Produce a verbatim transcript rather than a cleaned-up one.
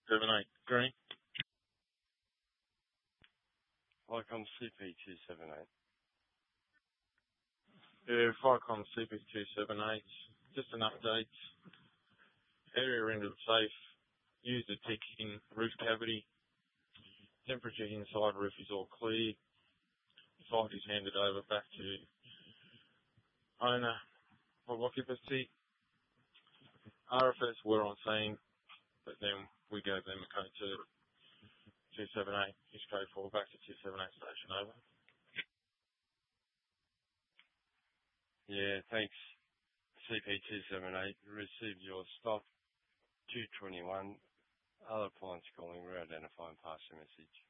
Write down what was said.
seven eight. Green. Vicom C P two seven eight. Yeah, Vicom C P two seven eight. Just an update. Area rendered safe. Used a tick in roof cavity. Temperature inside roof is all clear. Site is handed over back to owner of occupancy. R F S were on scene, but then we gave them a code to two seven eight. Just code four back to two seven eight station. Over. Yeah, thanks. C P two seven eight. Received your stock two twenty-one. Other appliance calling. Re-identify and pass the message.